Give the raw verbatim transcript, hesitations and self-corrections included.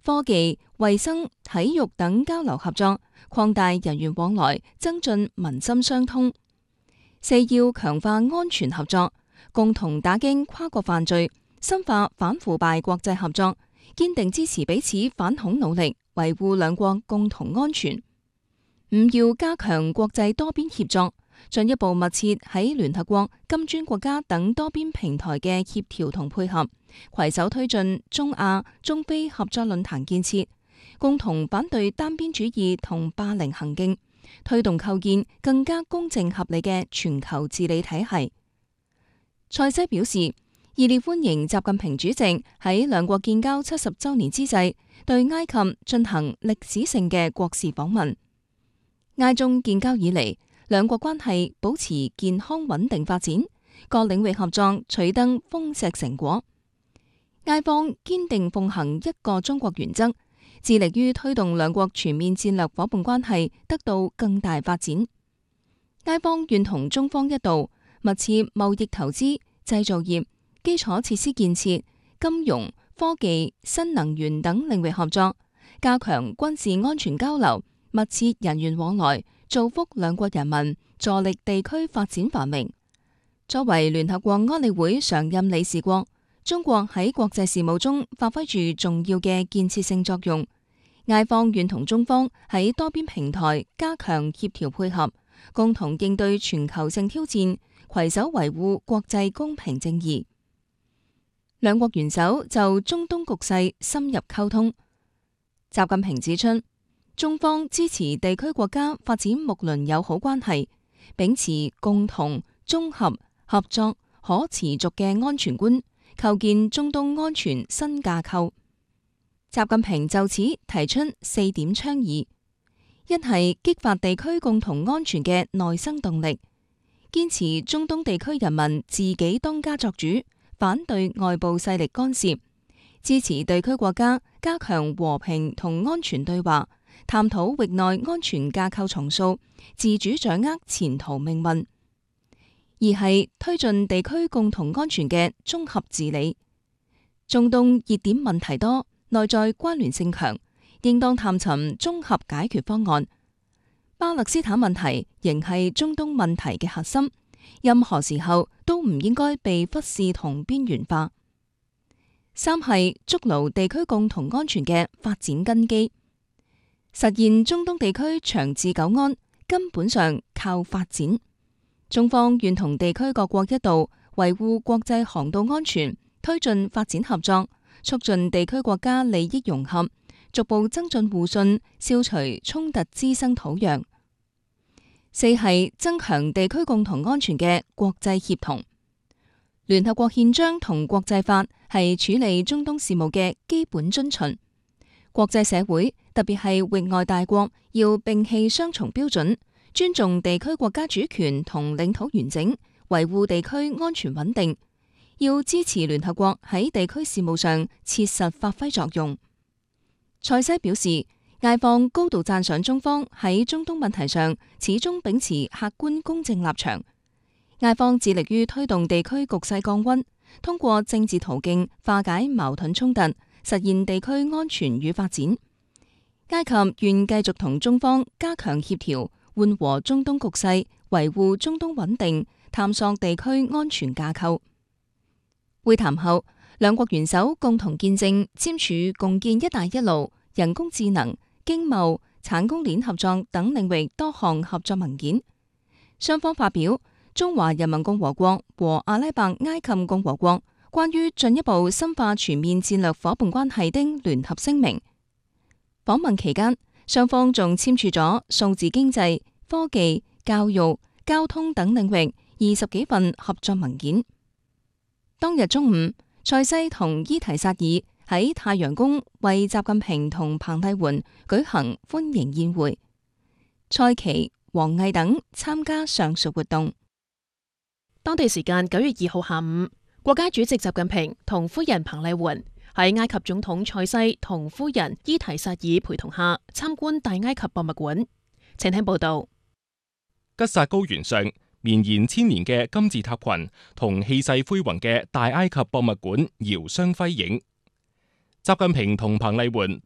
科技、衛生、體育等交流合作，擴大人員往來，增進民心相通。四要強化安全合作，共同打擊跨國犯罪，深化反腐敗國際合作，堅定支持彼此反恐努力，維護兩國共同安全。五要加強國際多邊協作，進一步密切喺聯合國、金磚國家等多邊平台嘅協調同配合，攜手推進中亞、中非合作論壇建設，共同反對單邊主義同霸凌行徑，推動構建更加公正合理嘅全球治理體系。塞西表示，熱烈歡迎習近平主席喺兩國建交七十週年之際，對埃及進行歷史性嘅國事訪問。埃中建交以嚟，兩國關係保持健康穩定發展，各領域合作取得豐碩成果。埃方堅定奉行一個中國原則，致力於推動兩國全面戰略夥伴關係得到更大發展。埃方願同中方一道，密切貿易投資、製造業、基礎設施建設、金融、科技、新能源等領域合作，加強軍事安全交流，密切人員往來，造福兩國人民，助力地區發展繁榮。作為聯合國安理會常任理事國，中國喺國際事務中發揮住重要嘅建設性作用。埃方願同中方喺多邊平台加強協調配合，共同應對全球性挑戰，攜手維護國際公平正義。兩國元首就中東局勢深入溝通。習近平指出，中方支持地區國家發展睦鄰友好關係，秉持共同、綜合、合作、可持續嘅安全觀，構建中東安全新架構。習近平就此提出四點倡議：一係激發地區共同安全嘅內生動力，堅持中東地區人民自己當家作主，反對外部勢力干涉，支持地區國家加強和平同安全對話，探討域內安全架構重塑，自主掌握前途命運。二係推進地區共同安全嘅綜合治理。中東熱點問題多，內在關聯性強，應當探尋綜合解決方案。巴勒斯坦問題仍係中東問題嘅核心，任何時候都唔應該被忽視同邊緣化。三係築牢地區共同安全嘅發展根基。實現中東地區長治久安，根本上靠發展。中方願同地區各國一道，維護國際航道安全，推進發展合作，促進地區國家利益融合，逐步增進互信，消除衝突滋生土壤。四係增強地區共同安全嘅國際協同。聯合國憲章同國際法係處理中東事務嘅基本遵循。國際社會，特別係域外大國，要摒棄雙重標準，尊重地區國家主權同領土完整，維護地區安全穩定。要支持聯合國喺地區事務上切實發揮作用。塞西表示，埃方高度讚賞中方喺中東問題上始終秉持客觀公正立場。埃方致力於推動地區局勢降溫，通過政治途徑化解矛盾衝突，實現地區安全與發展。埃及願繼續同中方加強協調，緩和中東局勢，維護中東穩定，探索地區安全架構。會談後，兩國元首共同見證簽署共建“一帶一路”、人工智能、經貿、產供鏈合作等領域多項合作文件。雙方發表《中華人民共和國和阿拉伯埃及共和國關於進一步深化全面戰略夥伴關係的聯合聲明》。訪問期間，雙方仲簽署咗數字經濟、科技、教育、交通等領域二十幾份合作文件。當日中午，塞西同伊提薩爾喺太陽宮為習近平同彭麗媛舉行歡迎宴會，蔡奇、王毅等參加上述活動。 當地時間九月二號下午，國家主席習近平同夫人彭麗媛喺埃及總統塞西同夫人伊提薩爾陪同下參觀大埃及博物館。請聽報道。 吉薩高原上綿延千年嘅金字塔群同氣勢恢宏嘅大埃及博物館遙相輝映。習近平同彭麗媛